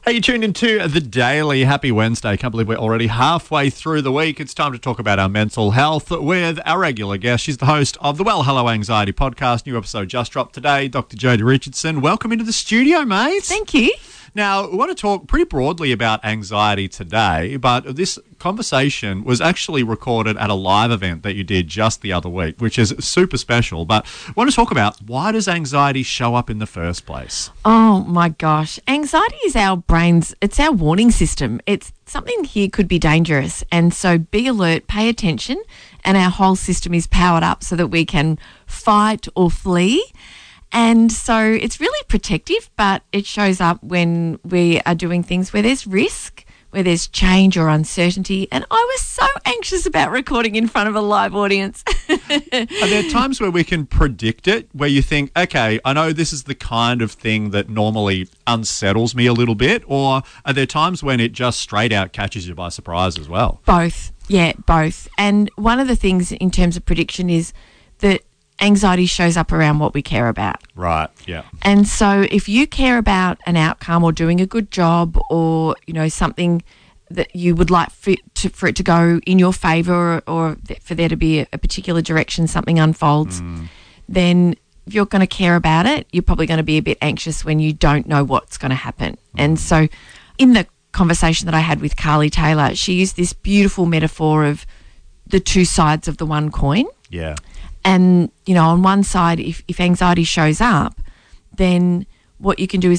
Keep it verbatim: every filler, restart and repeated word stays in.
Hey, you tuned into The Daily. Happy Wednesday. Can't believe we're already halfway through the week. It's time to talk about our mental health with our regular guest. She's the host of the Well Hello Anxiety podcast. New episode just dropped today. Doctor Jodie Richardson, welcome into the studio, mate. Thank you. Now, we want to talk pretty broadly about anxiety today, but this conversation was actually recorded at a live event that you did just the other week, which is super special. But I want to talk about, why does anxiety show up in the first place? Oh, my gosh. Anxiety is our brain's, it's our warning system. It's something here could be dangerous. And so be alert, pay attention, and our whole system is powered up so that we can fight or flee. And so it's really protective, but it shows up when we are doing things where there's risk, where there's change or uncertainty. And I was so anxious about recording in front of a live audience. Are there times where we can predict it, where you think, okay, I know this is the kind of thing that normally unsettles me a little bit, or are there times when it just straight out catches you by surprise as well? Both. Yeah, both. And one of the things in terms of prediction is that anxiety shows up around what we care about. Right, yeah. And so if you care about an outcome or doing a good job, or, you know, something that you would like for, to, for it to go in your favour, or, or for there to be a, a particular direction something unfolds, mm. then if you're going to care about it, you're probably going to be a bit anxious when you don't know what's going to happen. Mm. And so in the conversation that I had with Carly Taylor, she used this beautiful metaphor of the two sides of the one coin. Yeah. And, you know, on one side, if, if anxiety shows up, then what you can do is